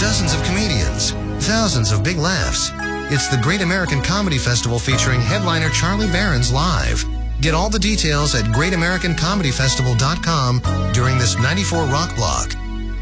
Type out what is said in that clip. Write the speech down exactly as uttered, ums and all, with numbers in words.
dozens of comedians, thousands of big laughs. It's the Great American Comedy Festival featuring headliner Charlie Barron's live. Get all the details at great american comedy festival dot com during this ninety-four Rock Block.